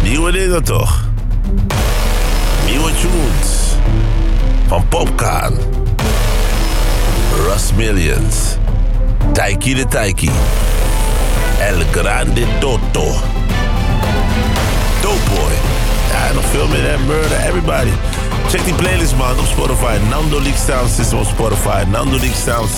Nieuwe dingen toch? Nieuwe tunes. Van Popcaan. Russ Millions. Taiki de Taiki. El Grande Toto. Doughboy. Ja, nog veel meer, hè? Murder, everybody. Check die playlist, man, op Spotify. Nando League Sound System op Spotify. Nando League Sound